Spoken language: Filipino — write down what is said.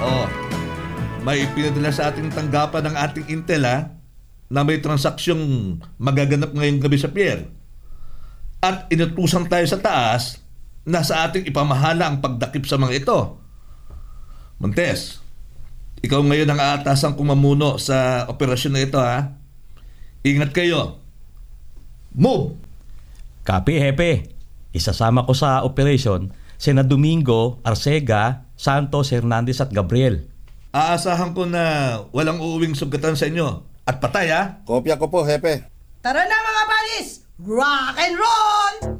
Oh, may pinadala sa ating tanggapan ng ating intel na may transaksyong magaganap ngayong gabi sa pier. At inutusan tayo sa taas na sa ating ipamahala ang pagdakip sa mga ito. Montes, ikaw ngayon ang aatasang kumamuno sa operasyon na ito Ingat kayo. Move! Copy, Hepe. Isasama ko sa operation sina Domingo, Arcega, Santos, Hernandez at Gabriel. Aasahan ko na walang uuwing sugatan sa inyo. At patay Kopya ko po, Hepe. Tara na mga panis! Rock and roll!